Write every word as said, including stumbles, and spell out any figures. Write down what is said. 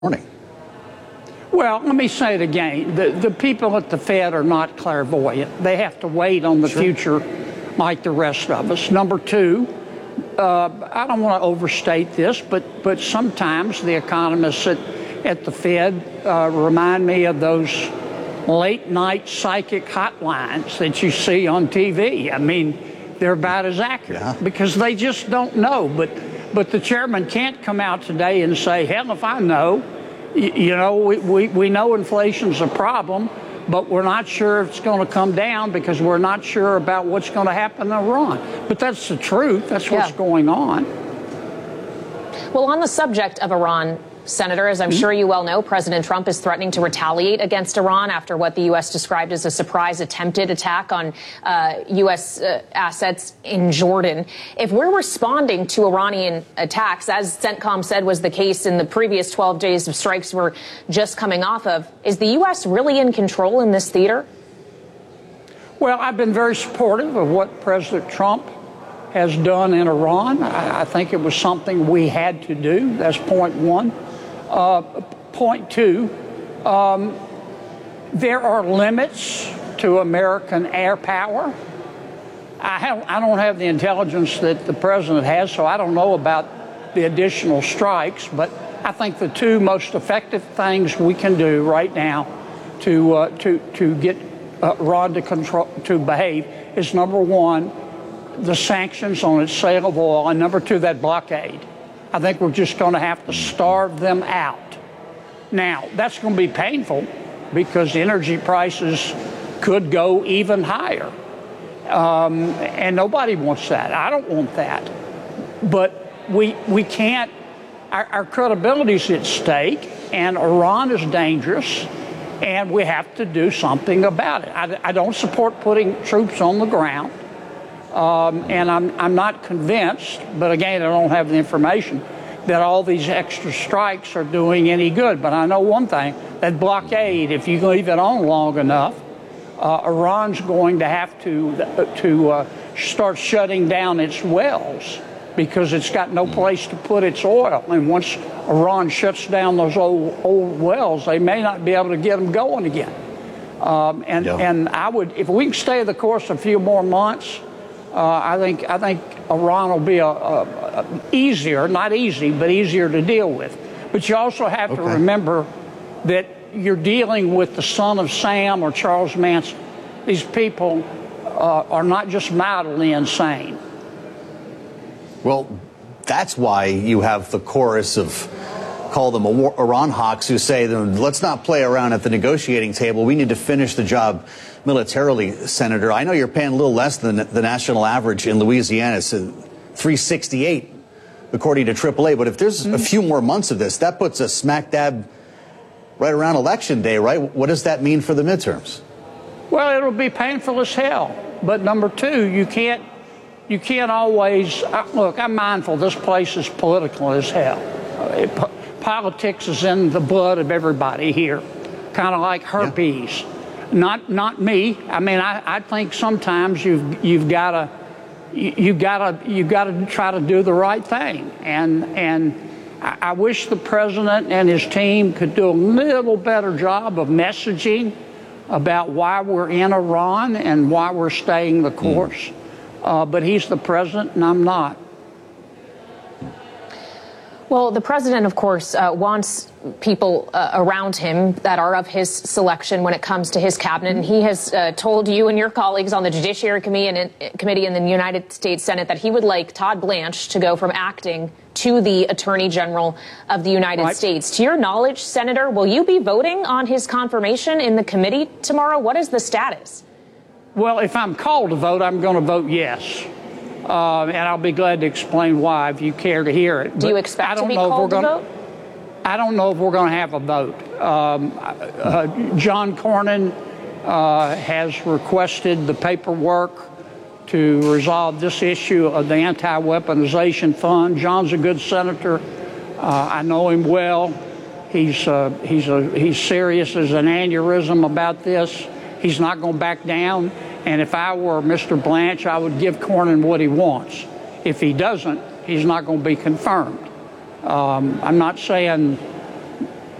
Morning. Well, let me say it again. The, the people at the Fed are not clairvoyant. They have to wait on the sure. future like the rest of us. Number two, uh, I don't want to overstate this, but, but sometimes the economists at, at the Fed uh, remind me of those late night psychic hotlines that you see on T V. I mean, they're about as accurate yeah. because they just don't know. But But the chairman can't come out today and say, hell, if I know, you, you know, we, we, we know inflation's a problem, but we're not sure if it's going to come down because we're not sure about what's going to happen in Iran. But that's the truth. That's what's yeah. going on. Well, on the subject of Iran, Senator, as I'm sure you well know, President Trump is threatening to retaliate against Iran after what the U S described as a surprise attempted attack on uh, U S uh, assets in Jordan. If we're responding to Iranian attacks, as CENTCOM said was the case in the previous twelve days of strikes we're just coming off of, is the U S really in control in this theater? Well, I've been very supportive of what President Trump has done in Iran. I, I think it was something we had to do. That's point one. Uh, point two, um, there are limits to American air power. I, have, I don't have the intelligence that the president has, so I don't know about the additional strikes, but I think the two most effective things we can do right now to, uh, to, to get uh, Iran to, control, to behave is, number one, the sanctions on its sale of oil, and number two, that blockade. I think we're just going to have to starve them out. Now, that's going to be painful because energy prices could go even higher. Um, and nobody wants that. I don't want that. But we we can't, our, our credibility is at stake, and Iran is dangerous, and we have to do something about it. I, I don't support putting troops on the ground. Um, and I'm, I'm not convinced, but again, I don't have the information, that all these extra strikes are doing any good. But I know one thing, that blockade, if you leave it on long enough, uh, Iran's going to have to, to uh, start shutting down its wells because it's got no place to put its oil. And once Iran shuts down those old, old wells, they may not be able to get them going again. Um, and, yeah. and I would, if we can stay the course a few more months, Uh, I think I think Iran will be a, a, a easier, not easy, but easier to deal with. But you also have okay. to remember that you're dealing with the son of Sam or Charles Manson. These people uh, are not just mildly insane. Well, that's why you have the chorus of, call them Iran hawks, who say, let's not play around at the negotiating table. We need to finish the job militarily, Senator. I know you're paying a little less than the national average in Louisiana. It's three sixty-eight, according to triple A. But if there's mm-hmm. a few more months of this, that puts us smack dab right around Election Day, right? What does that mean for the midterms? Well, it'll be painful as hell. But number two, you can't, you can't always, uh, look, I'm mindful this place is political as hell. Uh, it, politics is in the blood of everybody here, kind of like herpes. Yeah. Not not me. I mean, I, I think sometimes you've you've got to you got to you got to try to do the right thing. And and I, I wish the president and his team could do a little better job of messaging about why we're in Iran and why we're staying the course. Mm. Uh, but he's the president, and I'm not. Well, the president, of course, uh, wants people uh, around him that are of his selection when it comes to his cabinet. And he has uh, told you and your colleagues on the Judiciary Committee and, uh, Committee in the United States Senate that he would like Todd Blanche to go from acting to the Attorney General of the United right. States. To your knowledge, Senator, will you be voting on his confirmation in the committee tomorrow? What is the status? Well, if I'm called to vote, I'm going to vote yes. Uh, and I'll be glad to explain why if you care to hear it. Do you expect to be called to vote? I don't know if we're going to have a vote. Um, uh, John Cornyn uh, has requested the paperwork to resolve this issue of the anti-weaponization fund. John's a good senator. Uh, I know him well. He's uh, he's a, he's serious as an aneurysm about this. He's not going to back down. And if I were Mister Blanche, I would give Cornyn what he wants. If he doesn't, he's not going to be confirmed. Um, I'm not saying